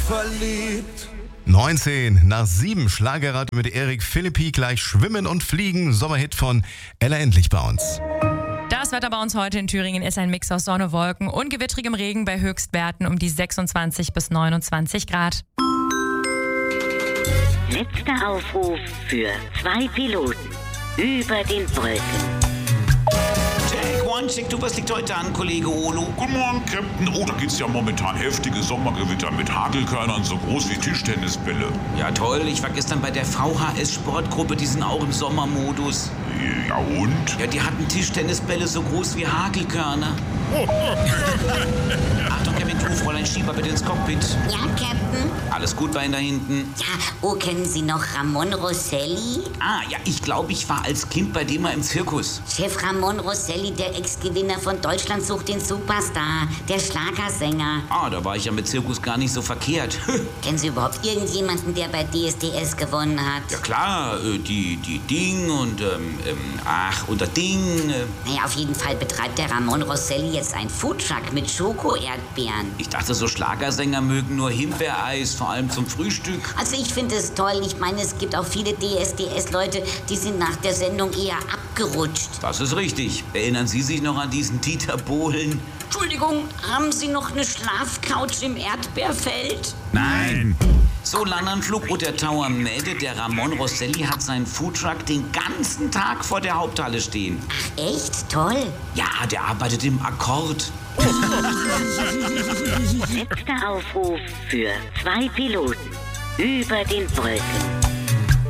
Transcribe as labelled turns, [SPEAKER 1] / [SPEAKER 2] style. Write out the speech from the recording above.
[SPEAKER 1] verliebt.
[SPEAKER 2] 19 nach 7 Schlagerradio mit Erik Philippi, gleich Schwimmen und Fliegen, Sommerhit von Ella Endlich bei uns.
[SPEAKER 3] Das Wetter bei uns heute in Thüringen ist ein Mix aus Sonne, Wolken und gewittrigem Regen bei Höchstwerten um die 26 bis 29 Grad.
[SPEAKER 4] Letzter Aufruf für 2 Piloten über den Wolken.
[SPEAKER 5] Take one, check, du, was liegt heute an, Kollege Olo?
[SPEAKER 6] Guten Morgen, Captain. Oh, da gibt's ja momentan heftige Sommergewitter mit Hagelkörnern so groß wie Tischtennisbälle.
[SPEAKER 5] Ja toll, ich war gestern bei der VHS-Sportgruppe, die sind auch im Sommermodus.
[SPEAKER 6] Ja und?
[SPEAKER 5] Ja, die hatten Tischtennisbälle so groß wie Hagelkörner. Achtung, Kevin, du, Fräulein Schieber, bitte ins Cockpit.
[SPEAKER 4] Ja, Captain?
[SPEAKER 5] Alles gut bei Ihnen da hinten?
[SPEAKER 4] Ja, oh, kennen Sie noch Ramon Rosselli?
[SPEAKER 5] Ah, ja, ich glaube, ich war als Kind bei dem mal im Zirkus.
[SPEAKER 4] Chef Ramon Rosselli, der Ex-Gewinner von Deutschland sucht den Superstar, der Schlagersänger.
[SPEAKER 5] Ah, da war ich ja mit Zirkus gar nicht so verkehrt.
[SPEAKER 4] Kennen Sie überhaupt irgendjemanden, der bei DSDS gewonnen hat?
[SPEAKER 5] Ja klar, die Ding und, und der Ding.
[SPEAKER 4] Naja, auf jeden Fall betreibt der Ramon Rosselli jetzt einen Foodtruck mit Schoko-Erdbeeren.
[SPEAKER 5] Ich dachte, so Schlagersänger mögen nur Himbeereis, vor allem zum Frühstück.
[SPEAKER 4] Also ich finde es toll. Ich meine, es gibt auch viele DSDS-Leute, die sind nach der Sendung eher abgerutscht.
[SPEAKER 5] Das ist richtig. Erinnern Sie sich noch an diesen Dieter Bohlen?
[SPEAKER 4] Entschuldigung, haben Sie noch eine Schlafcouch im Erdbeerfeld?
[SPEAKER 5] Nein. So, Landanflug und der Tower meldet, der Ramon Rosselli hat seinen Foodtruck den ganzen Tag vor der Haupthalle stehen.
[SPEAKER 4] Ach, echt? Toll.
[SPEAKER 5] Ja, der arbeitet im Akkord.
[SPEAKER 4] Letzter Aufruf für 2 Piloten über den Wolken.